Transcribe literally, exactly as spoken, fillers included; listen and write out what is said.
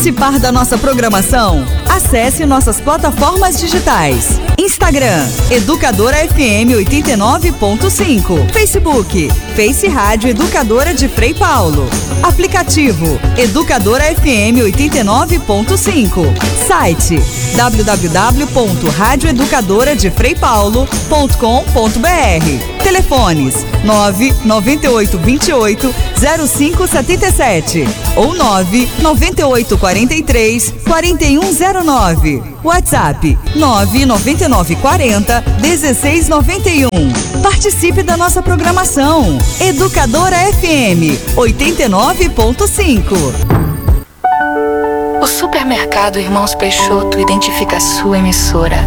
participar da nossa programação? Acesse nossas plataformas digitais. Instagram, Educadora F M oitenta e nove ponto cinco. Facebook, Face Rádio Educadora de Frei Paulo. Aplicativo, Educadora F M oitenta e nove ponto cinco. Site, w w w ponto rádio educadora de frei paulo ponto com ponto b r. Telefones nove nove oito dois oito zero cinco sete sete ou nove nove oito quatro três quatro um zero nove. WhatsApp nove nove nove quatro zero um seis nove um. Participe da nossa programação. Educadora F M oitenta e nove ponto cinco. O Supermercado Irmãos Peixoto identifica a sua emissora